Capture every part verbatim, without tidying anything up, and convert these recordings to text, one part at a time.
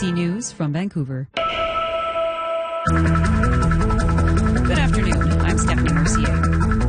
C News from Vancouver. Good afternoon. I'm Stephanie Mercier.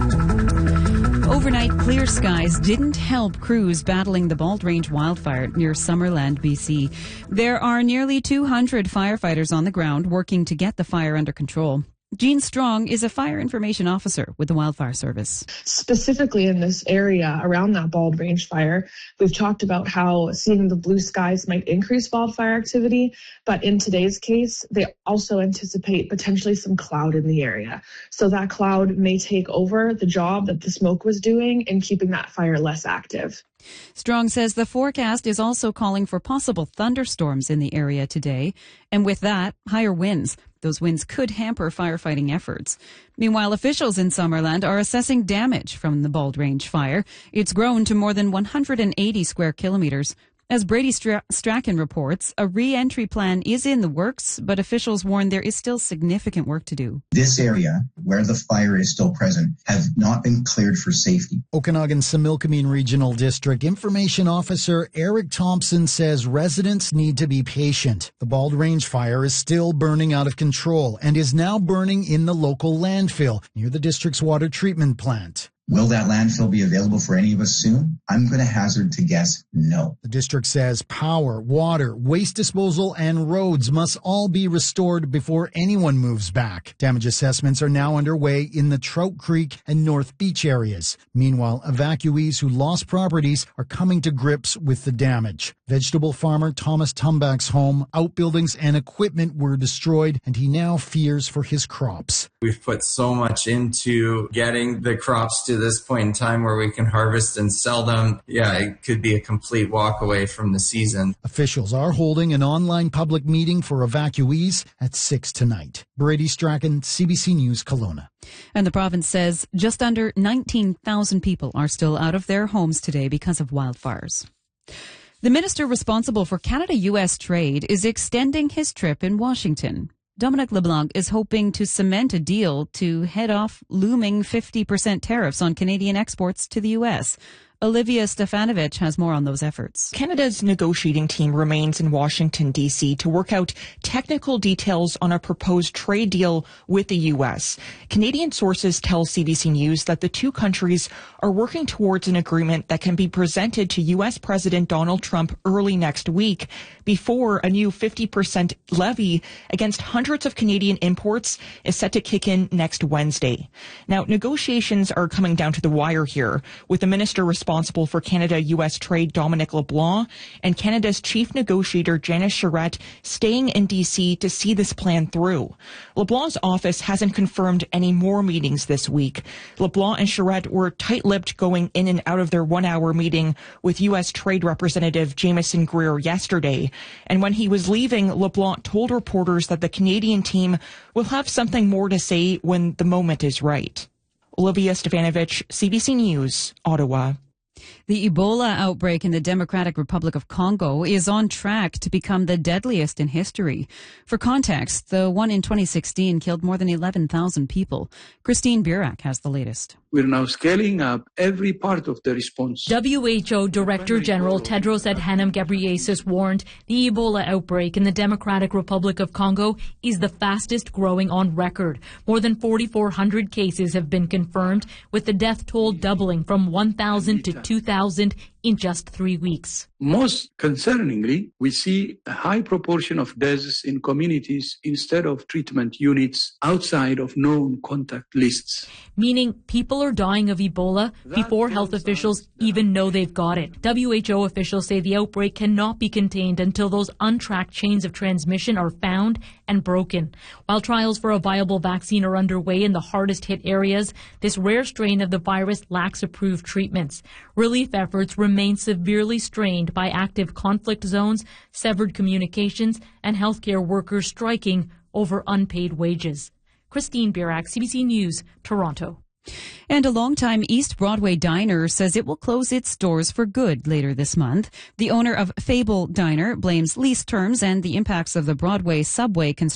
Overnight clear skies didn't help crews battling the Bald Range wildfire near Summerland, B C. There are nearly two hundred firefighters on the ground working to get the fire under control. Jean Strong is a fire information officer with the Wildfire Service. Specifically in this area around that Bald Range fire, we've talked about how seeing the blue skies might increase wildfire activity, but in today's case, they also anticipate potentially some cloud in the area. So that cloud may take over the job that the smoke was doing in keeping that fire less active. Strong says the forecast is also calling for possible thunderstorms in the area today, and with that, higher winds. Those winds could hamper firefighting efforts. Meanwhile, officials in Summerland are assessing damage from the Bald Range fire. It's grown to more than one hundred eighty square kilometers. As Brady Stra- Strachan reports, a re-entry plan is in the works, but officials warn there is still significant work to do. This area, where the fire is still present, have not been cleared for safety. Okanagan-Similkameen Regional District Information Officer Eric Thompson says residents need to be patient. The Bald Range fire is still burning out of control and is now burning in the local landfill near the district's water treatment plant. Will that landfill be available for any of us soon? I'm going to hazard to guess no. The district says power, water, waste disposal, and roads must all be restored before anyone moves back. Damage assessments are now underway in the Trout Creek and North Beach areas. Meanwhile, evacuees who lost properties are coming to grips with the damage. Vegetable farmer Thomas Tumbak's home, outbuildings, and equipment were destroyed, and he now fears for his crops. We've put so much into getting the crops to this point in time where we can harvest and sell them. Yeah, it could be a complete walk away from the season. Officials are holding an online public meeting for evacuees at six tonight. Brady Strachan, C B C News, Kelowna. And the province says just under nineteen thousand people are still out of their homes today because of wildfires. The minister responsible for Canada-U S trade is extending his trip in Washington. Dominic LeBlanc is hoping to cement a deal to head off looming fifty percent tariffs on Canadian exports to the U S. Olivia Stefanovich has more on those efforts. Canada's negotiating team remains in Washington, D C to work out technical details on a proposed trade deal with the U S. Canadian sources tell C B C News that the two countries are working towards an agreement that can be presented to U S President Donald Trump early next week before a new fifty percent levy against hundreds of Canadian imports is set to kick in next Wednesday. Now, negotiations are coming down to the wire here, with the minister responsible responsible for Canada-U S trade, Dominic LeBlanc, and Canada's chief negotiator, Janice Charette, staying in D C to see this plan through. LeBlanc's office hasn't confirmed any more meetings this week. LeBlanc and Charette were tight-lipped going in and out of their one-hour meeting with U S Trade Representative Jameson Greer yesterday. And when he was leaving, LeBlanc told reporters that the Canadian team will have something more to say when the moment is right. Olivia Stefanovich, C B C News, Ottawa. The Ebola outbreak in the Democratic Republic of Congo is on track to become the deadliest in history. For context, the one in twenty sixteen killed more than eleven thousand people. Christine Burak has the latest. We're now scaling up every part of the response. W H O Director General Tedros Adhanom Ghebreyesus warned the Ebola outbreak in the Democratic Republic of Congo is the fastest growing on record. More than forty-four hundred cases have been confirmed, with the death toll doubling from one thousand to two thousand in just three weeks. Most concerningly, we see a high proportion of deaths in communities instead of treatment units outside of known contact lists. Meaning people are dying of Ebola before health officials even know they've got it. W H O officials say the outbreak cannot be contained until those untracked chains of transmission are found and broken. While trials for a viable vaccine are underway in the hardest hit areas, this rare strain of the virus lacks approved treatments. Relief efforts remain severely strained by active conflict zones, severed communications, and healthcare workers striking over unpaid wages. Christine Burak, C B C News, Toronto. And a longtime East Broadway diner says it will close its doors for good later this month. The owner of Fable Diner blames lease terms and the impacts of the Broadway subway construction